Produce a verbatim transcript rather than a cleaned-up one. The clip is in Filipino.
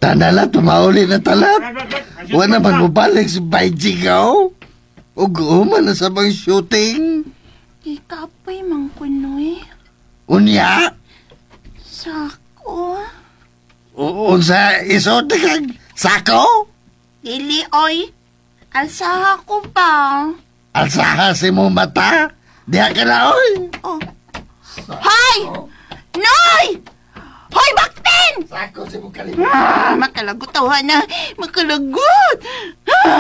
Tanala, tumauli na talat. Wala naman mo balik si Baijigaw. Uguman na sa mga shooting. Ikapoy mang kunoy. Unya? Sako? Unsa isote kag sako? Dili, oy. Alsaha ko ba? Alsaha si mo mata. Diha ka na, oy. Oh. Hoy! Noy! Hoy, baktin! Sako si mo kalima. Ah, makalagot tawa na. Makalagot.